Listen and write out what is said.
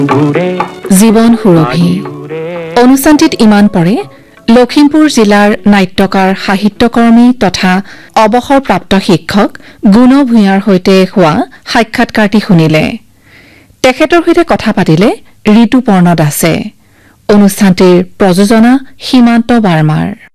জীৱন সুৰভি অনুষ্ঠানটিত ইমান পৰে লখিমপুৰ জিলাৰ নাট্যকাৰ সাহিত্যকৰ্মী তথা অৱসৰপ্ৰাপ্ত শিক্ষক গুণ ভূঞাৰ সৈতে হোৱা সাক্ষাৎকাৰটি শুনিলে তেখেতৰ সৈতে কথা পাতিলে ঋতুপৰ্ণ দাসে অনুষ্ঠানটিৰ প্ৰযোজনা সীমান্ত বাৰ্মাৰ